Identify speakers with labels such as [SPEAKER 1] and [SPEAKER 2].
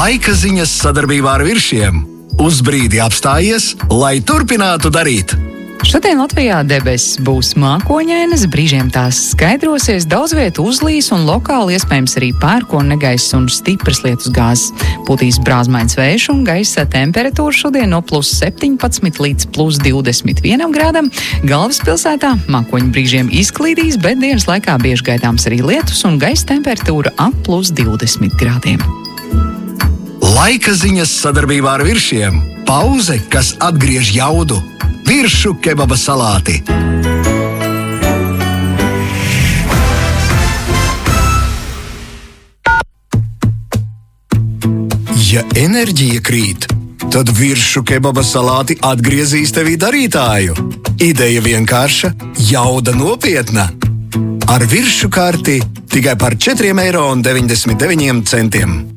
[SPEAKER 1] Laika ziņas sadarbībā ar Viršiem. Uz brīdi apstājies, lai turpinātu darīt.
[SPEAKER 2] Šodien Latvijā debesis būs mākoņainas, brīžiem tās skaidrosies, daudz vietu uzlīs un lokāli iespējams arī pērkona negaiss un stipras lietus gāzes. Pūtīs brāzmains vējš un gaisa temperatūra šodien no +17 līdz +21 grādam. Galvaspilsētā mākoņu brīžiem izklīdīs, bet dienas laikā bieži gaidāms arī lietus un gaisa temperatūra ap +20 grādiem.
[SPEAKER 1] Laika ziņas sadarbībā ar Viršiem. Pauze, kas atgriež jaudu. Viršu kebaba salāti. Ja enerģija krīt, tad Viršu kebaba salāti atgriezīs tevī darītāju. Ideja vienkārša, jauda nopietna. Ar Viršu karti tikai par 4,99 eiro.